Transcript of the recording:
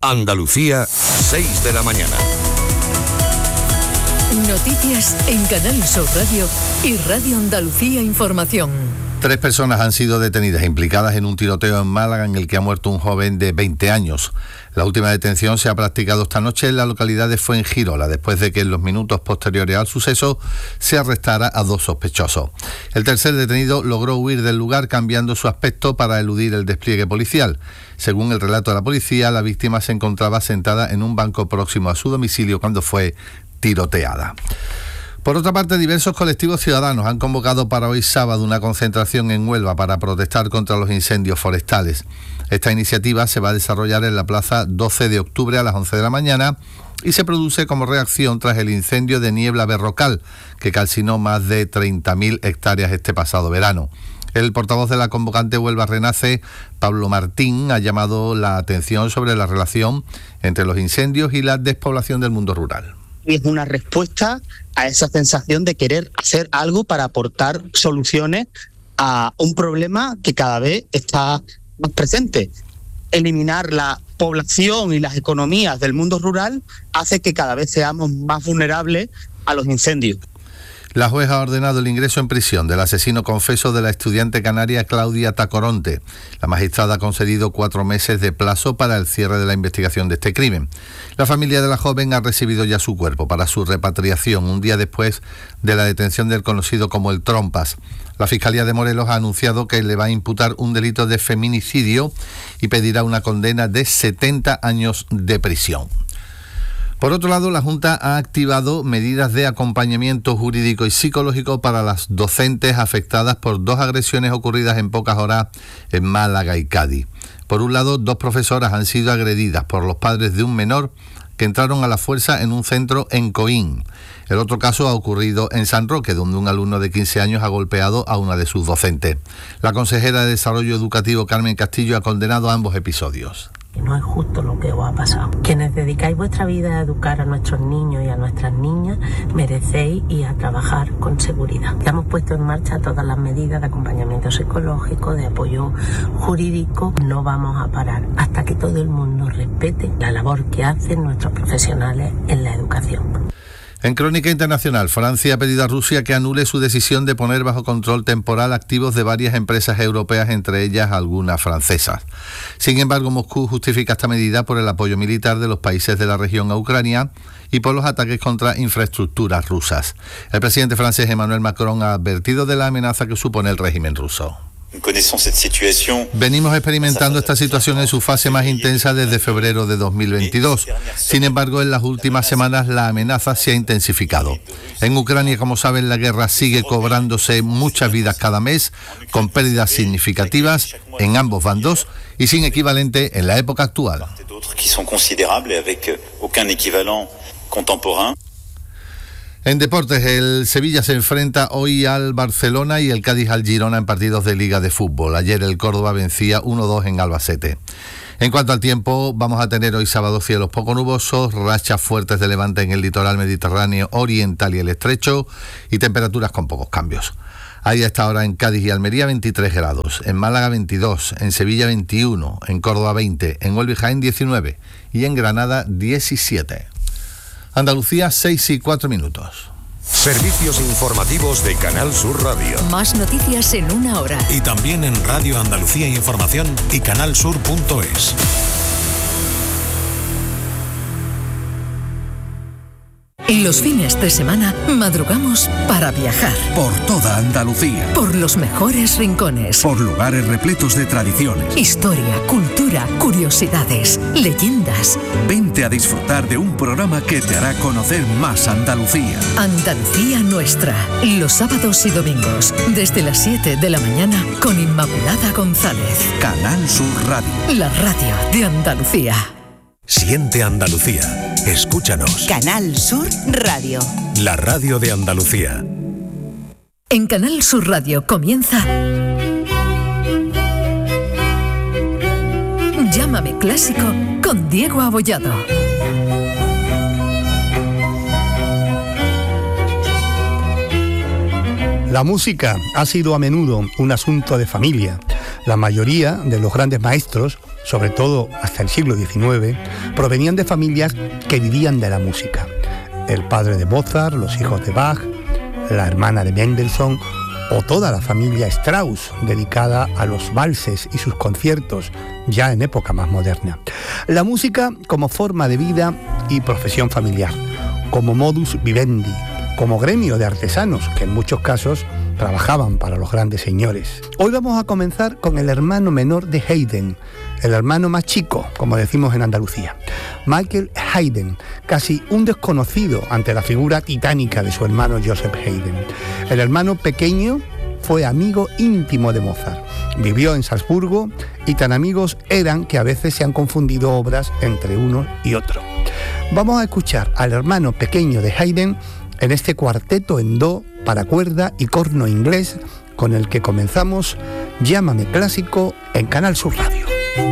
Andalucía, 6 de la mañana. Noticias en Canal Sur Radio y Radio Andalucía Información. 3 personas han sido detenidas implicadas en un tiroteo en Málaga en el que ha muerto un joven de 20 años. La última detención se ha practicado esta noche en la localidad de Fuengirola, después de que en los minutos posteriores al suceso se arrestara a 2 sospechosos. El tercer detenido logró huir del lugar cambiando su aspecto para eludir el despliegue policial. Según el relato de la policía, la víctima se encontraba sentada en un banco próximo a su domicilio cuando fue tiroteada. Por otra parte, diversos colectivos ciudadanos han convocado para hoy sábado una concentración en Huelva para protestar contra los incendios forestales. Esta iniciativa se va a desarrollar en la plaza 12 de octubre a las 11 de la mañana y se produce como reacción tras el incendio de niebla berrocal que calcinó más de 30.000 hectáreas este pasado verano. El portavoz de la convocante Huelva Renace, Pablo Martín, ha llamado la atención sobre la relación entre los incendios y la despoblación del mundo rural. Es una respuesta a esa sensación de querer hacer algo para aportar soluciones a un problema que cada vez está más presente. Eliminar la población y las economías del mundo rural hace que cada vez seamos más vulnerables a los incendios. La jueza ha ordenado el ingreso en prisión del asesino confeso de la estudiante canaria Claudia Tacoronte. La magistrada ha concedido 4 meses de plazo para el cierre de la investigación de este crimen. La familia de la joven ha recibido ya su cuerpo para su repatriación un día después de la detención del conocido como el Trompas. La Fiscalía de Morelos ha anunciado que le va a imputar un delito de feminicidio y pedirá una condena de 70 años de prisión. Por otro lado, la Junta ha activado medidas de acompañamiento jurídico y psicológico para las docentes afectadas por 2 agresiones ocurridas en pocas horas en Málaga y Cádiz. Por un lado, 2 profesoras han sido agredidas por los padres de un menor que entraron a la fuerza en un centro en Coín. El otro caso ha ocurrido en San Roque, donde un alumno de 15 años ha golpeado a una de sus docentes. La consejera de Desarrollo Educativo, Carmen Castillo, ha condenado ambos episodios. No es justo lo que os ha pasado. Quienes dedicáis vuestra vida a educar a nuestros niños y a nuestras niñas, merecéis ir a trabajar con seguridad. Ya hemos puesto en marcha todas las medidas de acompañamiento psicológico, de apoyo jurídico. No vamos a parar hasta que todo el mundo respete la labor que hacen nuestros profesionales en la educación. En crónica internacional, Francia ha pedido a Rusia que anule su decisión de poner bajo control temporal activos de varias empresas europeas, entre ellas algunas francesas. Sin embargo, Moscú justifica esta medida por el apoyo militar de los países de la región a Ucrania y por los ataques contra infraestructuras rusas. El presidente francés Emmanuel Macron ha advertido de la amenaza que supone el régimen ruso. Venimos experimentando esta situación en su fase más intensa desde febrero de 2022. Sin embargo, en las últimas semanas la amenaza se ha intensificado. En Ucrania, como saben, la guerra sigue cobrándose muchas vidas cada mes, con pérdidas significativas en ambos bandos y sin equivalente en la época actual. En deportes, el Sevilla se enfrenta hoy al Barcelona y el Cádiz al Girona en partidos de Liga de Fútbol. Ayer el Córdoba vencía 1-2 en Albacete. En cuanto al tiempo, vamos a tener hoy sábado cielos poco nubosos, rachas fuertes de levante en el litoral mediterráneo oriental y el estrecho y temperaturas con pocos cambios. Hay a esta hora en Cádiz y Almería 23 grados, en Málaga 22, en Sevilla 21, en Córdoba 20, en Huelva y Jaén 19 y en Granada 17. Andalucía, 6:04. Servicios informativos de Canal Sur Radio. Más noticias en 1 hora. Y también en Radio Andalucía Información y canalsur.es. Los fines de semana madrugamos para viajar. Por toda Andalucía. Por los mejores rincones. Por lugares repletos de tradiciones. Historia, cultura, curiosidades, leyendas. Vente a disfrutar de un programa que te hará conocer más Andalucía. Andalucía Nuestra. Los sábados y domingos, desde las 7 de la mañana, con Inmaculada González. Canal Sur Radio. La radio de Andalucía. Siente Andalucía. Escúchanos. Canal Sur Radio. La radio de Andalucía. En Canal Sur Radio comienza Llámame Clásico con Diego Abollado. La música ha sido a menudo un asunto de familia. La mayoría de los grandes maestros sobre todo hasta el siglo XIX, provenían de familias que vivían de la música. El padre de Mozart, los hijos de Bach, la hermana de Mendelssohn o toda la familia Strauss, dedicada a los valses y sus conciertos, ya en época más moderna. La música como forma de vida y profesión familiar, como modus vivendi, como gremio de artesanos, que en muchos casos trabajaban para los grandes señores. Hoy vamos a comenzar con el hermano menor de Haydn, el hermano más chico, como decimos en Andalucía, Michael Haydn, casi un desconocido ante la figura titánica de su hermano Joseph Haydn. El hermano pequeño fue amigo íntimo de Mozart, vivió en Salzburgo y tan amigos eran que a veces se han confundido obras entre uno y otro. Vamos a escuchar al hermano pequeño de Haydn en este cuarteto en do para cuerda y corno inglés con el que comenzamos Llámame Clásico en Canal Sur Radio.